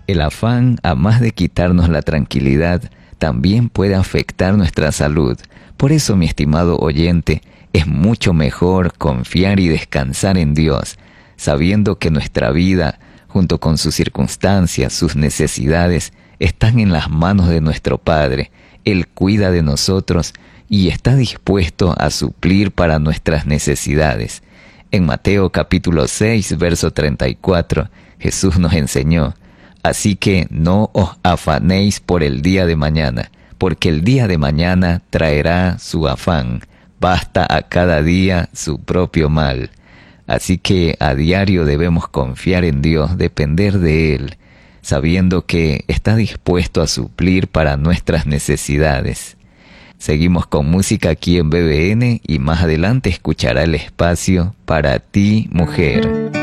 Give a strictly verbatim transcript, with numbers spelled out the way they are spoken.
El afán, a más de quitarnos la tranquilidad, también puede afectar nuestra salud. Por eso, mi estimado oyente, es mucho mejor confiar y descansar en Dios, sabiendo que nuestra vida, junto con sus circunstancias, sus necesidades, están en las manos de nuestro Padre. Él cuida de nosotros y está dispuesto a suplir para nuestras necesidades. En Mateo capítulo seis, verso treinta y cuatro, Jesús nos enseñó: así que no os afanéis por el día de mañana, porque el día de mañana traerá su afán. Basta a cada día su propio mal. Así que a diario debemos confiar en Dios, depender de Él, sabiendo que está dispuesto a suplir para nuestras necesidades. Seguimos con música aquí en B B N y más adelante escuchará el espacio Para ti, mujer.